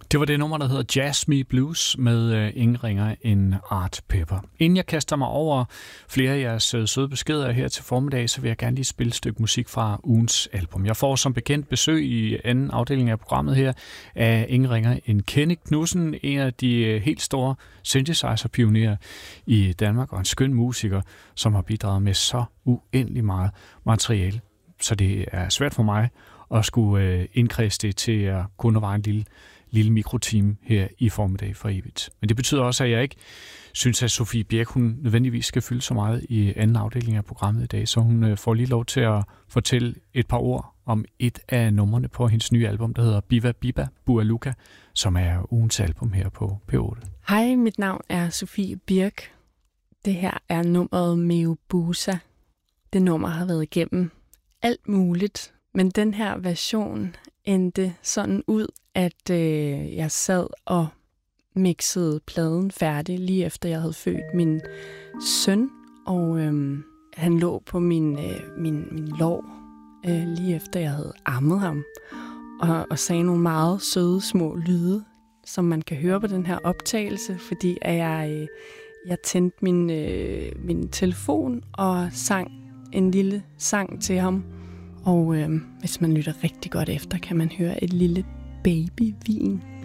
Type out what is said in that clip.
Det var det nummer, der hedder Jazz Me Blues med ingen ringer end Art Pepper. Inden jeg kaster mig over flere af jeres søde beskeder her til formiddag, så vil jeg gerne lige spille et stykke musik fra ugens album. Jeg får som bekendt besøg i anden afdeling af programmet her af ingen ringer end Kenny Knudsen, en af de helt store synthesizer-pionerer i Danmark og en skøn musiker, som har bidraget med så uendelig meget materiale. Så det er svært for mig at skulle indkredse det til at kunne være en lille mikrotime her i formiddag for evigt. Men det betyder også, at jeg ikke synes, at Sofie Birk, hun nødvendigvis skal fylde så meget i anden afdeling af programmet i dag, så hun får lige lov til at fortælle et par ord om et af numrene på hendes nye album, der hedder Biva Biba Bua Luka, som er ugens album her på P8. Hej, mit navn er Sofie Birk. Det her er nummeret Meobusa. Det nummer har været igennem alt muligt, men den her version endte sådan ud, at jeg sad og mixede pladen færdig, lige efter jeg havde født min søn, og han lå på min lår, lige efter jeg havde ammet ham, og sagde nogle meget søde små lyde, som man kan høre på den her optagelse, fordi at jeg tændte min telefon og sang en lille sang til ham. Og hvis man lytter rigtig godt efter, kan man høre et lille babyvin